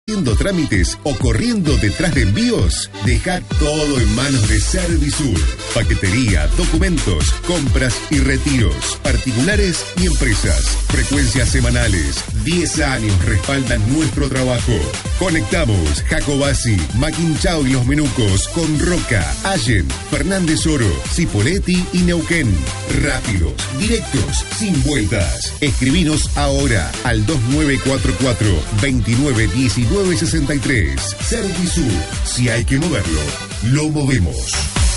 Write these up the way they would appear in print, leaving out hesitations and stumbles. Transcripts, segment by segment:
haciendo trámites o corriendo detrás de envíos? Deja todo en manos de Servisur. Paquetería, documentos, compras y retiros, particulares y empresas. Frecuencias semanales. 10 años respaldan nuestro trabajo. Conectamos Jacobasi, Maquinchao y Los Menucos con Roca, Allen, Fernández Oro, Cipolletti y Neuquén. Rápidos, directos, sin vueltas. Escribinos ahora al 2944 291963. Servisur. Si hay que moverlo, lo movemos.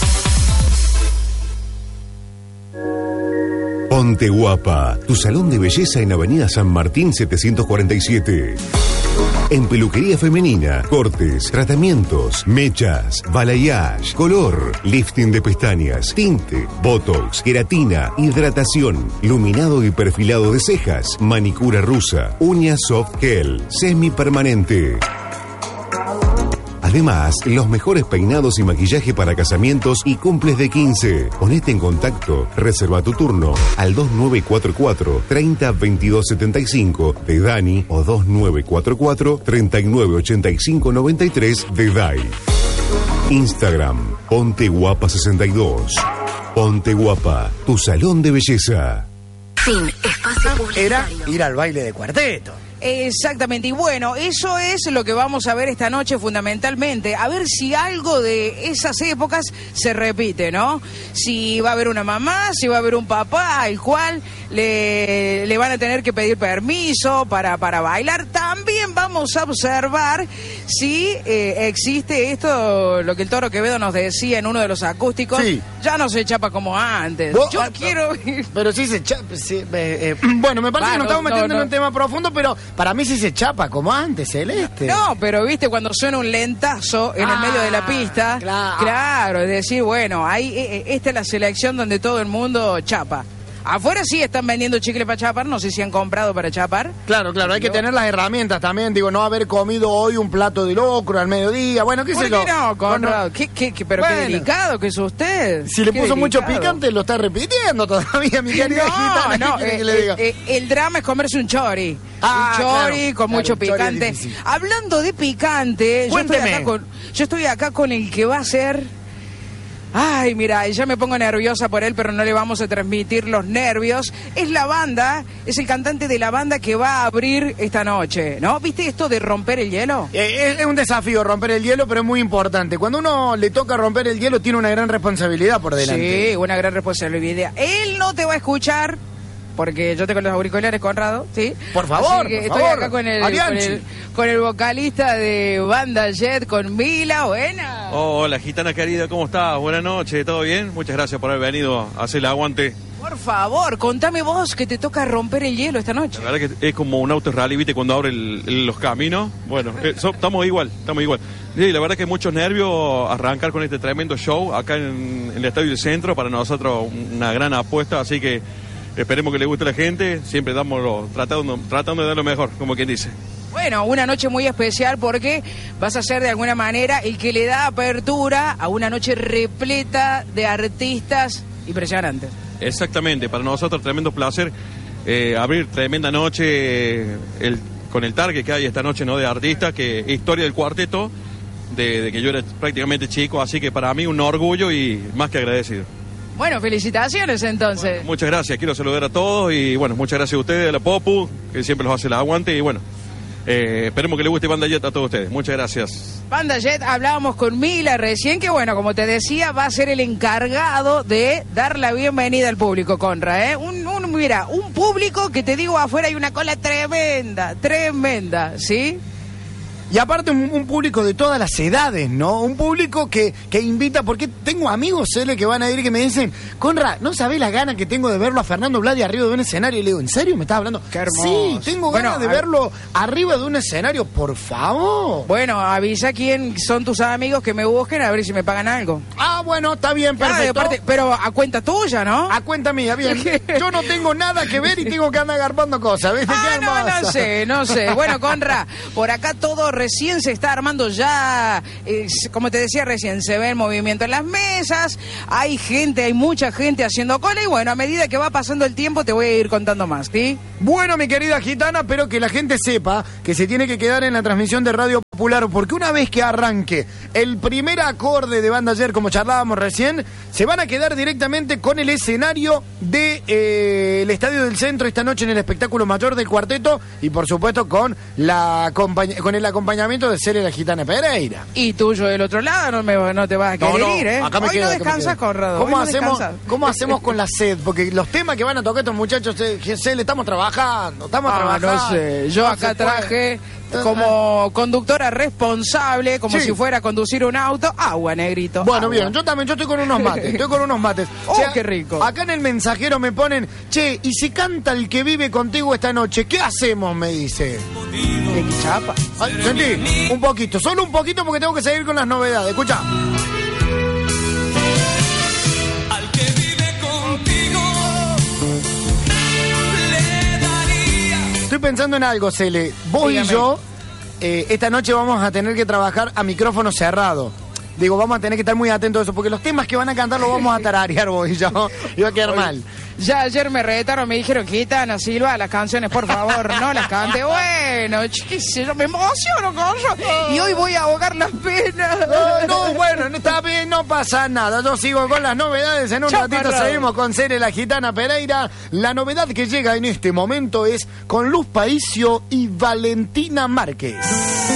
Ponte Guapa, tu salón de belleza en Avenida San Martín 747. En peluquería femenina, cortes, tratamientos, mechas, balayage, color, lifting de pestañas, tinte, botox, queratina, hidratación, luminado y perfilado de cejas, manicura rusa, uñas soft gel, semipermanente. Además, los mejores peinados y maquillaje para casamientos y cumples de 15. Ponete en contacto, reserva tu turno al 2944 30 22 75 de Dani o 2944 39 85 93 de Dai. Instagram, Ponte Guapa 62. Ponte Guapa, tu salón de belleza. Fin, espacio publicitario. Era ir al baile de cuarteto. Exactamente, y bueno, eso es lo que vamos a ver esta noche fundamentalmente, a ver si algo de esas épocas se repite, ¿no? Si va a haber una mamá, si va a haber un papá al cual le van a tener que pedir permiso para bailar. También vamos a observar si existe esto, lo que el Toro Quevedo nos decía en uno de los acústicos, sí. Ya no se chapa como antes. Yo quiero... Pero sí se chapa... bueno, me parece que nos estamos metiendo en un tema profundo, pero... Para mí sí se chapa como antes, Celeste. No, pero viste cuando suena un lentazo en el medio de la pista. Claro, es decir, bueno, esta es la selección donde todo el mundo chapa. Afuera sí están vendiendo chicle para chapar, no sé si han comprado para chapar. Claro, hay que tener las herramientas también, digo, no haber comido hoy un plato de locro al mediodía, bueno, qué sé yo. ¿Por qué no, Conrado? Pero bueno, qué delicado que es usted. Si le puso mucho picante, lo está repitiendo todavía, mi querida gitana. No, que le diga? El drama es comerse un chori. Un chori con mucho picante. Hablando de picante, yo estoy acá con el que va a ser... Ay, mira, ya me pongo nerviosa por él, pero no le vamos a transmitir los nervios. Es el cantante de la banda que va a abrir esta noche, ¿no? ¿Viste esto de romper el hielo? Es un desafío romper el hielo, pero es muy importante. Cuando uno le toca romper el hielo, tiene una gran responsabilidad por delante. Sí, una gran responsabilidad. Él no te va a escuchar, porque yo tengo los auriculares, Conrado, ¿sí? Por favor, así que estoy acá con el vocalista de Banda Jet, con Mila. Buena. Hola, gitana querida, ¿cómo estás? Buenas noches, ¿todo bien? Muchas gracias por haber venido a hacer el aguante. Por favor, contame vos que te toca romper el hielo esta noche. La verdad que es como un auto rally, ¿viste? Cuando abre los caminos. Bueno, estamos igual. Sí, la verdad que muchos nervios arrancar con este tremendo show acá en el Estadio del Centro. Para nosotros una gran apuesta, así que... Esperemos que le guste a la gente, siempre tratando de dar lo mejor, como quien dice. Bueno, una noche muy especial porque vas a ser de alguna manera el que le da apertura a una noche repleta de artistas impresionantes. Exactamente, para nosotros tremendo placer abrir tremenda noche con el target que hay esta noche, ¿no? De artistas, que historia del cuarteto, de que yo era prácticamente chico, así que para mí un orgullo y más que agradecido. Bueno, felicitaciones entonces. Bueno, muchas gracias, quiero saludar a todos y bueno, muchas gracias a ustedes, a la Popu, que siempre los hace el aguante y bueno, esperemos que le guste Banda Jet a todos ustedes. Muchas gracias. Banda Jet, hablábamos con Mila recién, que bueno, como te decía, va a ser el encargado de dar la bienvenida al público, Conra, ¿eh? Mira, un público que te digo, afuera hay una cola tremenda, ¿sí? Y aparte un público de todas las edades, ¿no? Un público que invita, porque tengo amigos, que van a ir que me dicen, Conra, ¿no sabés las ganas que tengo de verlo a Fernando Bladi arriba de un escenario? Y le digo, ¿en serio me estás hablando? Qué hermoso. Sí, tengo ganas de verlo arriba de un escenario, por favor. Bueno, avisa quién son tus amigos que me busquen a ver si me pagan algo. Ah, bueno, está bien, perfecto. Aparte, pero a cuenta tuya, ¿no? A cuenta mía, bien. Yo no tengo nada que ver y tengo que andar agarpando cosas, ¿viste? No sé. Bueno, Conra, por acá todo recién se está armando ya, como te decía recién, se ve el movimiento en las mesas, hay mucha gente haciendo cola y bueno, a medida que va pasando el tiempo te voy a ir contando más, ¿sí? Bueno, mi querida gitana, pero que la gente sepa que se tiene que quedar en la transmisión de Radio Popular, porque una vez que arranque el primer acorde de Banda Ayer, como charlábamos recién, se van a quedar directamente con el escenario del Estadio del Centro esta noche en el espectáculo mayor del cuarteto y por supuesto con el acompañamiento de Cele la Gitana Pereira. Y tuyo del otro lado, no te vas a querer ir, ¿eh? Acá me Hoy quedo, no descansas, Conrado. ¿Cómo hacemos con la sed? Porque los temas que van a tocar estos muchachos, Cele, estamos trabajando. No sé, yo acá traje como conductora responsable, como si fuera a conducir un auto, agua, negrito. Bueno, agua. bien, yo también, yo estoy con unos mates. Oh, qué rico. Acá en el mensajero me ponen, che, y si canta el que vive contigo esta noche, ¿qué hacemos? Me dice. ¿De qué chapa? Ay, sentí, un poquito, solo un poquito porque tengo que seguir con las novedades. Escucha. Al que vive contigo le daría. Estoy pensando en algo, Cele. Vos Dígame. y yo, esta noche vamos a tener que trabajar a micrófono cerrado. Digo, vamos a tener que estar muy atentos a eso, porque los temas que van a cantar los vamos a tararear vos y yo. Y va a quedar mal. Ya ayer me retaron, me dijeron, Gitana, Silva, las canciones, por favor, no las cante. Bueno, qué sé yo, me emociono, coño. Y hoy voy a ahogar las penas. No, bueno, está bien, no pasa nada. Yo sigo con las novedades. En un ratito Chaparrado. seguimos con Cele la Gitana Pereira. La novedad que llega en este momento es con Luz Paísio y Valentina Márquez.